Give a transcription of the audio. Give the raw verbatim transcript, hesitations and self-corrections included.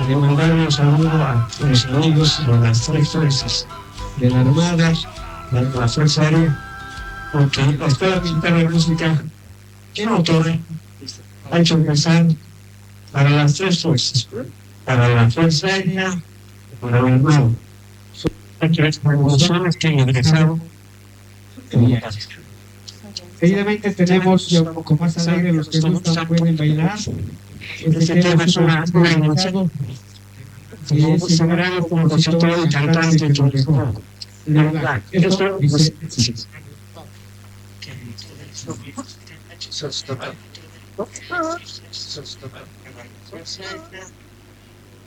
de mandar un saludo a los amigos de las tres fuerzas de la Armada, de la Fuerza Aérea, porque la Escuela Militar de Música tiene autor, ha hecho empezar para las tres fuerzas, para la Fuerza Aérea, para la Armada. Hay que ver las promociones que han ingresado. Seguidamente tenemos ya un poco más alegre, los que gustan pueden bailar. Este tema es una emoción. Es un gran compositor y cantante que lo dejó. Esto dice.